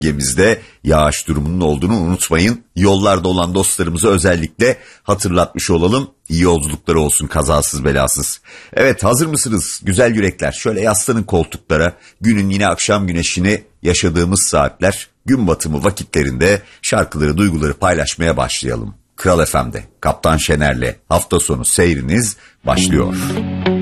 bölgemizde yağış durumunun olduğunu unutmayın. Yollarda olan dostlarımıza özellikle hatırlatmış olalım. İyi yolculukları olsun, kazasız belasız. Evet, hazır mısınız güzel yürekler? Şöyle yaslanın koltuklara. Günün yine akşam güneşini yaşadığımız saatler, gün batımı vakitlerinde şarkıları, duyguları paylaşmaya başlayalım. Kral FM'de Kaptan Şener'le hafta sonu seyriniz başlıyor.